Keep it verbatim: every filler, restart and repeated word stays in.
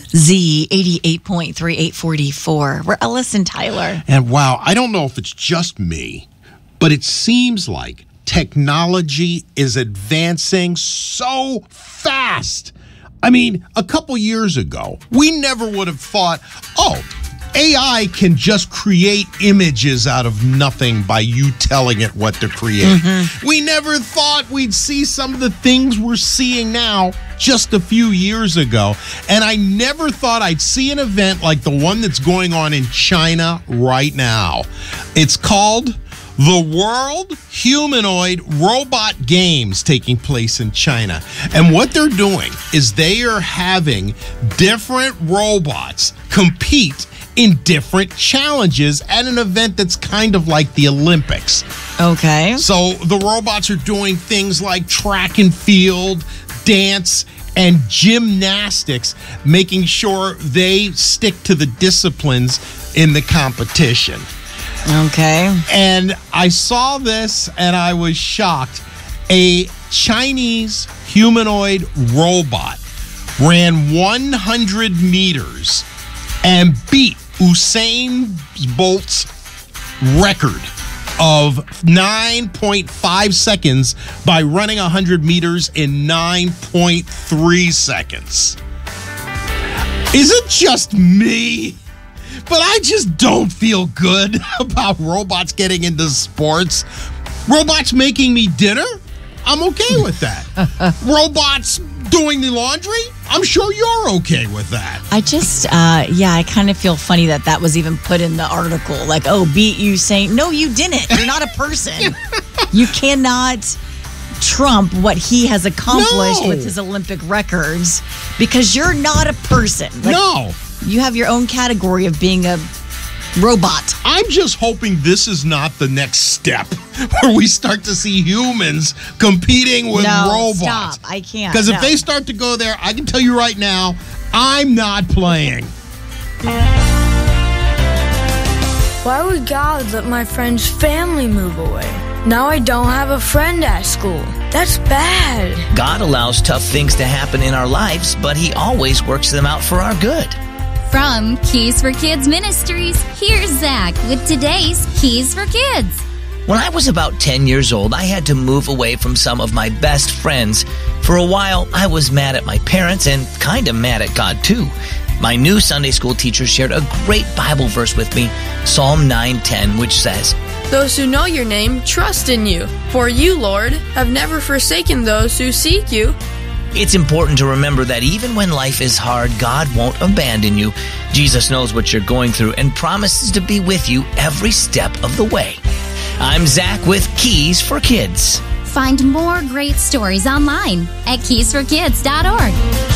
Z eighty-eight point three, eight forty-four. We're Ellis and Tyler. And wow, I don't know if it's just me, but it seems like technology is advancing so fast. I mean, a couple years ago, we never would have thought, oh, A I can just create images out of nothing by you telling it what to create. Mm-hmm. We never thought we'd see some of the things we're seeing now just a few years ago. And I never thought I'd see an event like the one that's going on in China right now. It's called the World Humanoid Robot Games, taking place in China. And what they're doing is they are having different robots compete in different challenges at an event that's kind of like the Olympics. Okay. So the robots are doing things like track and field, dance, and gymnastics, making sure they stick to the disciplines in the competition. Okay. And I saw this and I was shocked. A Chinese humanoid robot ran one hundred meters and beat Usain Bolt's record of nine point five seconds by running one hundred meters in nine point three seconds. Is it just me? But I just don't feel good about robots getting into sports. Robots making me dinner? I'm okay with that. Robots doing the laundry? I'm sure you're okay with that. I just, uh, yeah, I kind of feel funny that that was even put in the article. Like, oh, beat you saying, no, you didn't. You're not a person. You cannot trump what he has accomplished No. with his Olympic records because you're not a person. Like, No. You have your own category of being a robot. I'm just hoping this is not the next step where we start to see humans competing with no, robots. Stop. I can't. Because no. if they start to go there, I can tell you right now, I'm not playing. Why would God let my friend's family move away? Now I don't have a friend at school. That's bad. God allows tough things to happen in our lives, but He always works them out for our good. From Keys for Kids Ministries, here's Zach with today's Keys for Kids. When I was about ten years old, I had to move away from some of my best friends. For a while, I was mad at my parents and kind of mad at God too. My new Sunday school teacher shared a great Bible verse with me, Psalm nine ten, which says, "Those who know your name trust in you, for you, Lord, have never forsaken those who seek you." It's important to remember that even when life is hard, God won't abandon you. Jesus knows what you're going through and promises to be with you every step of the way. I'm Zach with Keys for Kids. Find more great stories online at keys for kids dot org.